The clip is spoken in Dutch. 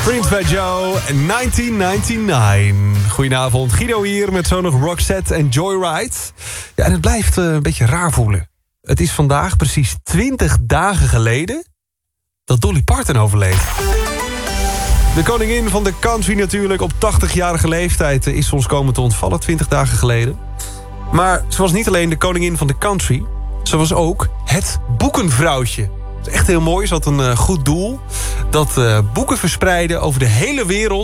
Prince bij Joe, 1999. Goedenavond, Guido hier met zo nog Roxette en Joyride. Ja, en het blijft een beetje raar voelen. Het is vandaag precies 20 dagen geleden dat Dolly Parton overleed. De koningin van de country natuurlijk op 80-jarige leeftijd is ons komen te ontvallen 20 dagen geleden. Maar ze was niet alleen de koningin van de country, ze was ook het boekenvrouwtje. Dat is echt heel mooi, ze had een goed doel. Dat boeken verspreiden over de hele wereld